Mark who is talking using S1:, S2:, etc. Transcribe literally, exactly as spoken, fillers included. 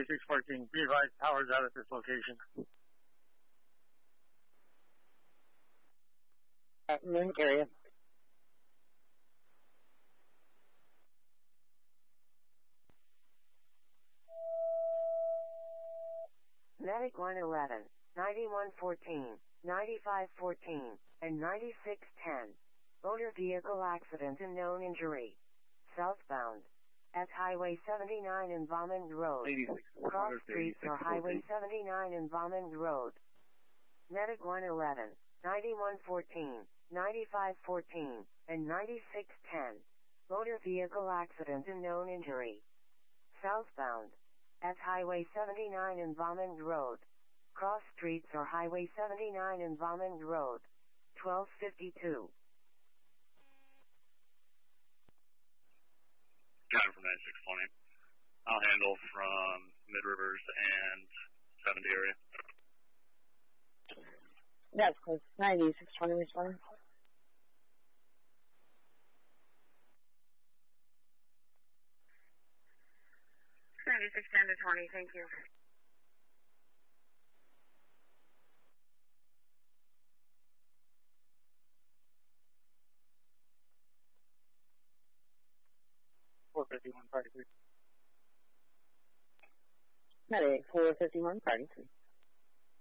S1: ninety-six fourteen. Be advised, power's out at this location.
S2: Uh, Moon area.
S3: Medic one eleven, ninety-one fourteen, ninety-five fourteen, and ninety-six ten. Motor vehicle accident and known injury. Southbound. At Highway seventy-nine in Valmond Road. Cross streets or Highway seventy-nine in Valmond Road. Medic one eleven, ninety-one fourteen, ninety-five fourteen, and ninety-six ten. Motor vehicle accident and known injury. Southbound. At Highway seventy-nine in Valmond Road. Cross streets or Highway seventy-nine in Valmond Road. twelve fifty-two.
S4: Got it from ninety-six twenty. I'll handle from Mid Rivers and seventy area.
S2: That's close. ninety-six twenty responding.
S5: ninety-six ten to twenty, thank you.
S1: four fifty-one, party three.
S2: Medic four fifty-one, party three.